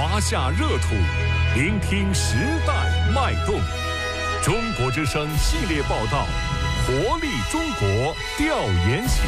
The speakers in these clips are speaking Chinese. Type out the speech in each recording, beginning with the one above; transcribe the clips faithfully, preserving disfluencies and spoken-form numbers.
华夏热土，聆听时代脉动。中国之声系列报道，活力中国调研行。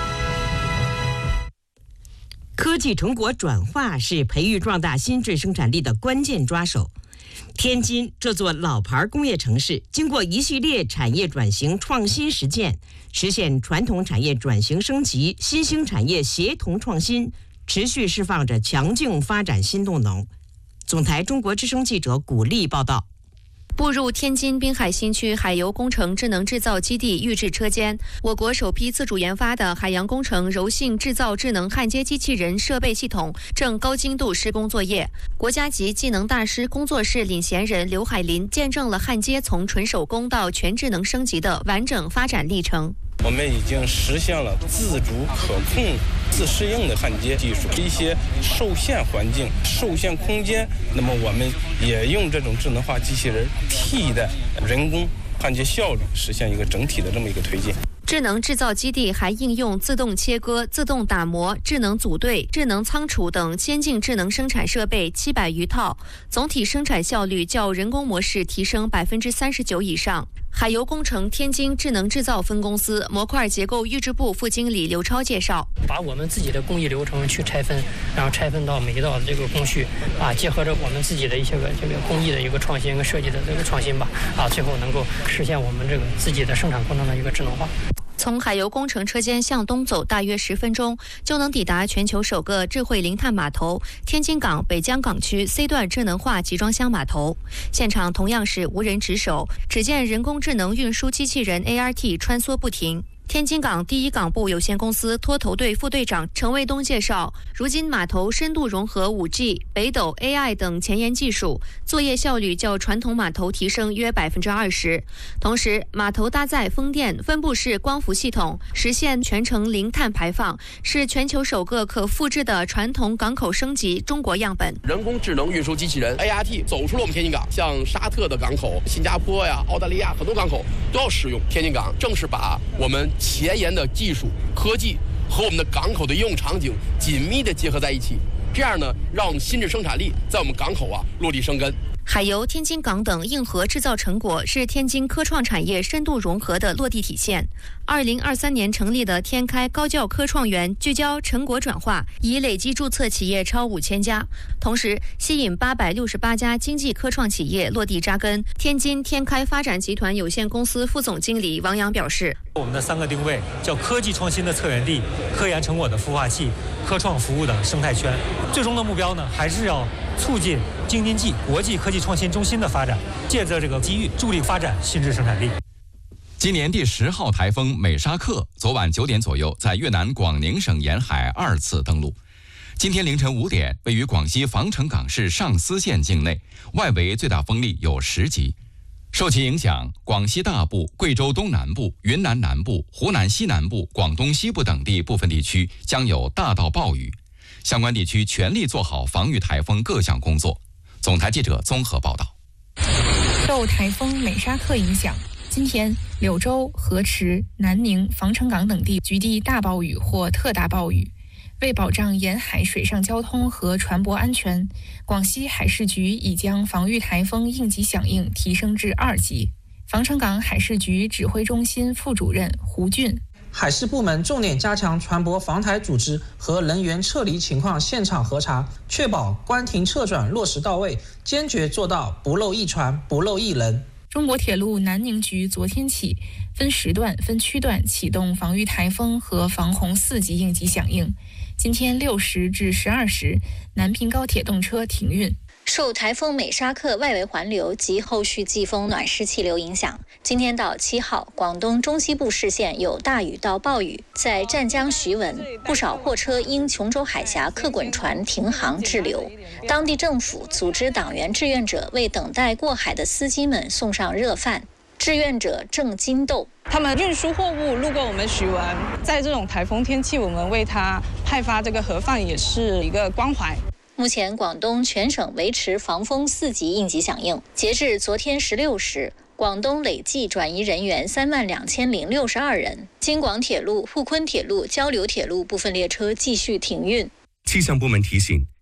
科技成果转化是培育壮大新质生产力的关键抓手。天津这座老牌工业城市，经过一系列产业转型创新实践，实现传统产业转型升级、新兴产业协同创新，持续释放着强劲发展新动能。总台中国之声记者古丽报道。 步入天津滨海新区海油工程智能制造基地预制车间，我国首批自主研发的海洋工程柔性制造智能焊接机器人设备系统正高精度施工作业。国家级技能大师工作室领衔人刘海林见证了焊接从纯手工到全智能升级的完整发展历程。 我们已经实现了自主可控、自适应的焊接技术。一些受限环境、受限空间，那么我们也用这种智能化机器人替代人工焊接效率，实现一个整体的这么一个推进。 智能制造基地还应用自动切割、自动打磨、智能组队、智能仓储等先进智能生产设备七百余套，总体生产效率较人工模式提升百分之三十九以上。海油工程天津智能制造分公司模块结构预制部副经理刘超介绍， 把我们自己的工艺流程去拆分，然后拆分到每一道的这个工序啊，结合着我们自己的一些个这个工艺的一个创新跟设计的这个创新吧，啊，最后能够实现我们这个自己的生产过程的一个智能化。 从海油工程车间向东走大约十分钟，就能抵达全球首个智慧零碳码头——天津港北江港区 C 段智能化集装箱码头。现场同样是无人值守，只见人工智能运输机器人 A R T 穿梭不停。天津港第一港部有限公司拖头队副队长陈卫东介绍，如今码头深度融合 五 G、北斗 A I 等前沿技术，作业效率较传统码头提升约百分之二十。同时，码头搭载风电分布式光伏系统，实现全程零碳排放，是全球首个可复制的传统港口升级中国样本。 人工智能运输机器人 A R T 走出了我们天津港，像沙特的港口、新加坡呀、澳大利亚很多港口都要使用。天津港正是把我们前沿的技术科技和我们的港口的应用场景紧密地结合在一起，这样呢，让我们新质生产力在我们港口啊落地生根。 海油、天津港等硬核制造成果是天津科创产业深度融合的落地体现。二零二三年成立的天开高教科创园聚焦成果转化，已累计注册企业超五千家，同时吸引八百六十八家经济科创企业落地扎根。天津天开发展集团有限公司副总经理王阳表示， 我们的三个定位叫科技创新的策源地、科研成果的孵化器、科创服务的生态圈。最终的目标呢，还是要促进京津冀国际科技创新中心的发展，借着这个机遇助力发展新质生产力。 今年第十号台风美沙克昨晚九点左右在越南广宁省沿海二次登陆。今天凌晨五点，位于广西防城港市上思县境内，外围最大风力有十级。受其影响，广西大部、贵州东南部、云南南部、湖南西南部、广东西部等地部分地区将有大到暴雨，相关地区全力做好防御台风各项工作。总台记者综合报道。 受台风美沙克影响，今天柳州、河池、南宁、防城港等地局地大暴雨或特大暴雨。为保障沿海水上交通和船舶安全，广西海事局已将防御台风应急响应提升至二级。防城港海事局指挥中心副主任胡俊， 海事部门重点加强船舶防台组织和人员撤离情况现场核查，确保关停撤转落实到位，坚决做到不漏一船、不漏一人。 中国铁路南宁局昨天起分时段、分区段启动防御台风和防洪四级应急响应。今天六时至十二时，南平高铁动车停运。 受台风美沙克外围环流及后续季风暖湿气流影响，今天到七号，广东中西部市县有大雨到暴雨。在湛江徐闻，不少货车因琼州海峡客滚船停航滞留，当地政府组织党员志愿者为等待过海的司机们送上热饭。志愿者郑金豆， 他们运输货物路过我们徐闻，在这种台风天气，我们为他派发这个盒饭也是一个关怀。 目前广东全省维持防风四级应急响应，截至昨天十六时，广东累计转移人员三万两千零六十二人。京广铁路、沪昆铁路、交流铁路部分列车继续停运。 气象部门提醒，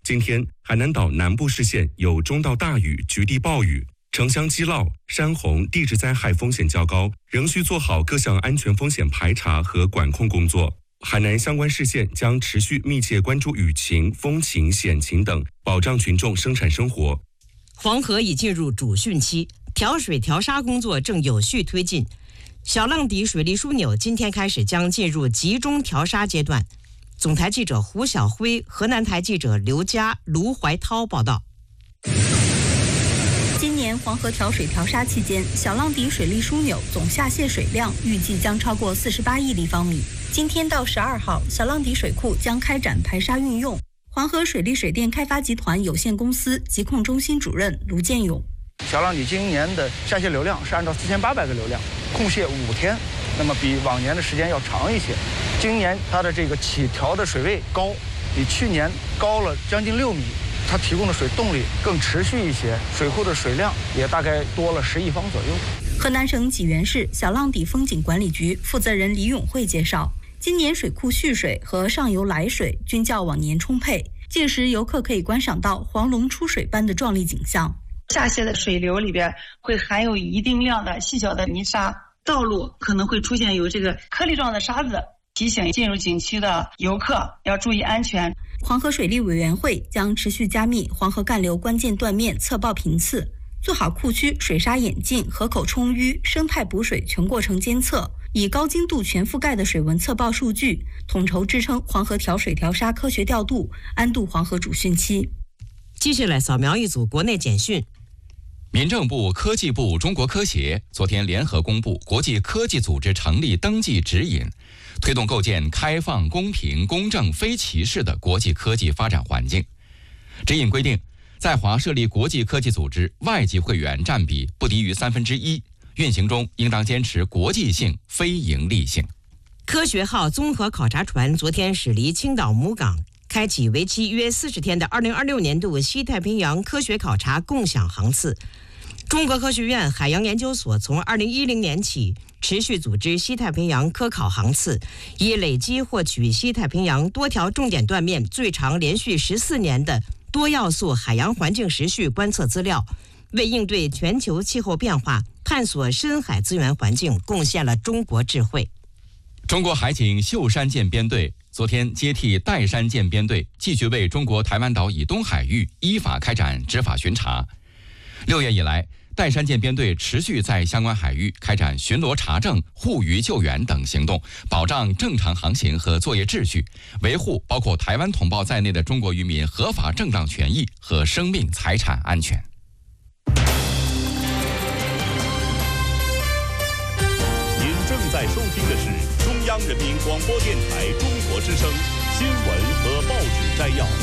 今天海南岛南部市县有中到大雨，局地暴雨，城乡积涝、山洪、地质灾害风险较高，仍需做好各项安全风险排查和管控工作。海南相关市县将持续密切关注雨情、风情、险情等，保障群众生产生活。 黄河已进入主汛期，调水调沙工作正有序推进。小浪底水利枢纽今天开始将进入集中调沙阶段。总台记者胡晓辉、河南台记者刘佳、卢怀涛报道。 今年黄河调水调沙期间，小浪底水利枢纽总下泄水量预计将超过四十八亿立方米。今天到十二号，小浪底水库将开展排沙运用。黄河水利水电开发集团有限公司疾控中心主任卢建勇： 小浪底今年的下泄流量是按照四千八百个流量，控泄五天，那么比往年的时间要长一些。今年它的这个起调的水位高，比去年高了将近六米，它提供的水动力更持续一些，水库的水量也大概多了十亿方左右。 河南省济源市小浪底风景管理局负责人李永慧介绍，今年水库蓄水和上游来水均较往年充沛，届时游客可以观赏到黄龙出水般的壮丽景象。 下泄的水流里边会含有一定量的细小的泥沙，道路可能会出现有这个颗粒状的沙子，提醒进入景区的游客要注意安全。 黄河水利委员会将持续加密黄河干流关键断面测报频次，做好库区水沙演进、河口充淤、生态补水全过程监测，以高精度全覆盖的水文测报数据，统筹支撑黄河调水调沙科学调度，安度黄河主汛期。 接下来扫描一组国内简讯。 民政部、科技部、中国科协昨天联合公布国际科技组织成立登记指引，推动构建开放、公平、公正、非歧视的国际科技发展环境。指引规定，在华设立国际科技组织，外籍会员占比不低于三分之一，运行中应当坚持国际性、非盈利性。 科学号综合考察船昨天驶离青岛母港，开启为期约四十天的二零二六年度西太平洋科学考察共享航次。中国科学院海洋研究所从二零一零年起持续组织西太平洋科考航次，以累积获取西太平洋多条重点断面最长连续十四年的多要素海洋环境时序观测资料，为应对全球气候变化、探索深海资源环境贡献了中国智慧。 中国海警秀山舰编队昨天接替岱山舰编队，继续为中国台湾岛以东海域依法开展执法巡查。六月以来，岱山舰编队持续在相关海域开展巡逻查证、护渔救援等行动，保障正常航行和作业秩序，维护包括台湾同胞在内的中国渔民合法正当权益和生命财产安全。 您正在收听的是中央人民广播电台中国之声新闻和报纸摘要。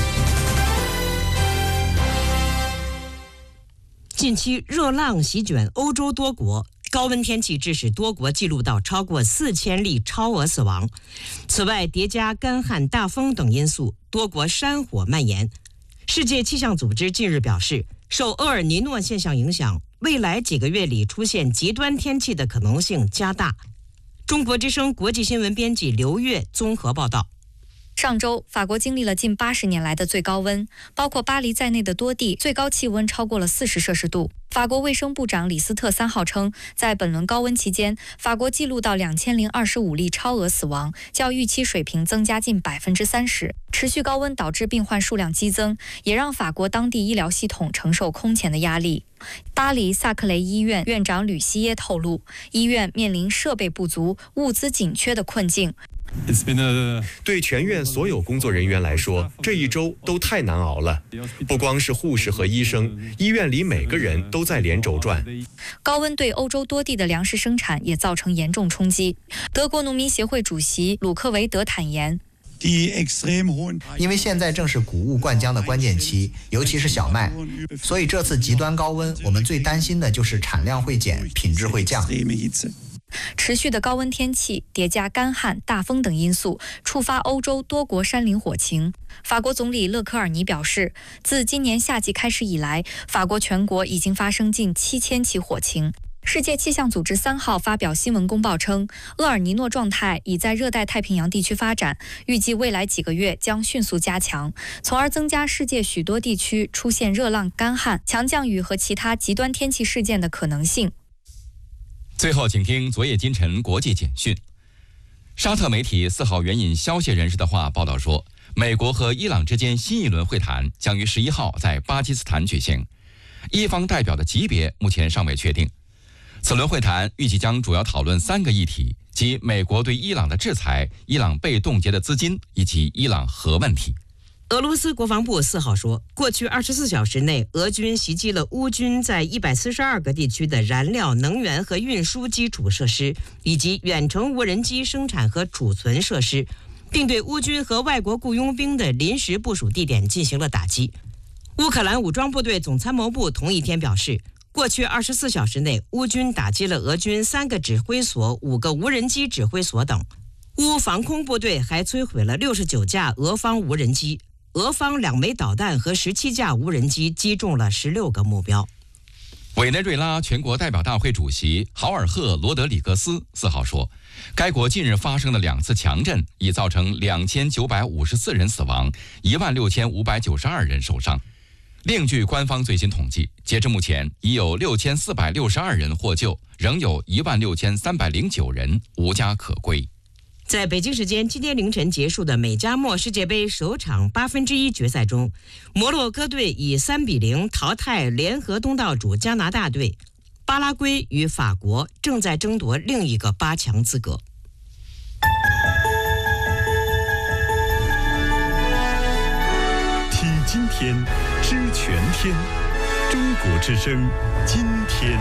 近期热浪席卷欧洲多国，高温天气致使多国记录到超过四千例超额死亡。此外，叠加干旱、大风等因素，多国山火蔓延。世界气象组织近日表示，受厄尔尼诺现象影响，未来几个月里出现极端天气的可能性加大。中国之声国际新闻编辑刘月综合报道。 上周，法国经历了近八十年来的最高温，包括巴黎在内的多地最高气温超过了四十摄氏度。法国卫生部长李斯特三号称，在本轮高温期间，法国记录到两千零二十五例超额死亡，较预期水平增加近百分之三十。持续高温导致病患数量激增，也让法国当地医疗系统承受空前的压力。巴黎萨克雷医院院长吕西耶透露，医院面临设备不足、物资紧缺的困境。 对全院所有工作人员来说，这一周都太难熬了。不光是护士和医生，医院里每个人都在连轴转。 高温对欧洲多地的粮食生产也造成严重冲击。德国农民协会主席鲁克维德坦言， 因为现在正是谷物灌浆的关键期，尤其是小麦，所以这次极端高温，我们最担心的就是产量会减，品质会降。 持续的高温天气叠加干旱、大风等因素，触发欧洲多国山林火情。法国总理勒科尔尼表示，自今年夏季开始以来，法国全国已经发生近七千起火情。 世界气象组织三号发表新闻公报称，厄尔尼诺状态已在热带太平洋地区发展，预计未来几个月将迅速加强，从而增加世界许多地区出现热浪、干旱、强降雨和其他极端天气事件的可能性。 最后，请听昨夜今晨国际简讯。沙特媒体四号援引消息人士的话报道说，美国和伊朗之间新一轮会谈将于十一号在巴基斯坦举行，伊方代表的级别目前尚未确定。此轮会谈预计将主要讨论三个议题，即美国对伊朗的制裁、伊朗被冻结的资金以及伊朗核问题。 俄罗斯国防部四号说，过去二十四小时内，俄军袭击了乌军在一百四十二个地区的燃料、能源和运输基础设施，以及远程无人机生产和储存设施，并对乌军和外国雇佣兵的临时部署地点进行了打击。乌克兰武装部队总参谋部同一天表示，过去二十四小时内，乌军打击了俄军三个指挥所、五个无人机指挥所等。乌防空部队还摧毁了六十九架俄方无人机，俄方两枚导弹和十七架无人机击中了十六个目标。 委内瑞拉全国代表大会主席豪尔赫·罗德里格斯四号说，该国近日发生的两次强震已造成两千九百五十四人死亡，一万六千五百九十二人受伤。另据官方最新统计，截至目前已有六千四百六十二人获救，仍有一万六千三百零九人无家可归。 在北京时间今天凌晨结束的美加墨世界杯首场八分之一决赛中，摩洛哥队以三比零淘汰联合东道主加拿大队，巴拉圭与法国正在争夺另一个八强资格。 听今天，知全天，中国之声，今天。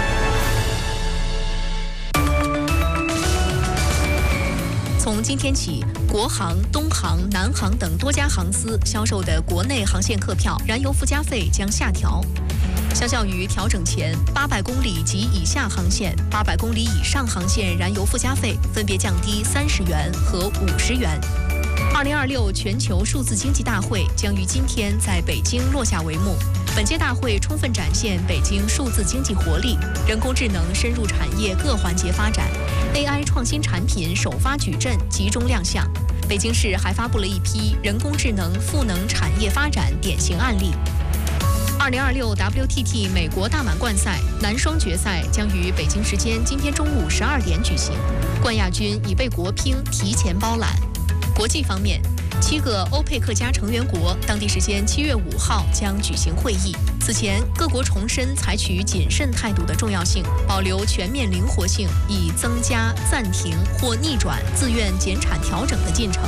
从今天起，国航、东航、南航等多家航司销售的国内航线客票燃油附加费将下调。相较于调整前，八百公里及以下航线、八百公里以上航线燃油附加费分别降低三十元和五十元。二零二六全球数字经济大会将于今天在北京落下帷幕。本届大会充分展现北京数字经济活力，人工智能深入产业各环节发展 ，A I 创新产品首发矩阵集中亮相。北京市还发布了一批人工智能赋能产业发展典型案例。二零二六 W T T 美国大满贯赛男双决赛将于北京时间今天中午十二点举行，冠亚军已被国乒提前包揽。国际方面，七个欧佩克加成员国当地时间七月五号将举行会议。此前，各国重申采取谨慎态度的重要性，保留全面灵活性，以增加、暂停或逆转自愿减产调整的进程。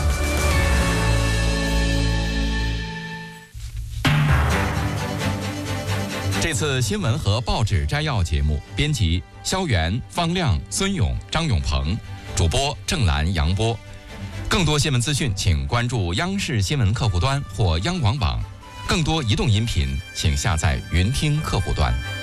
这次新闻和报纸摘要节目，编辑肖元、方亮、孙勇、张永鹏，主播郑兰、杨波。更多新闻资讯，请关注央视新闻客户端或央广网。更多移动音频，请下载云听客户端。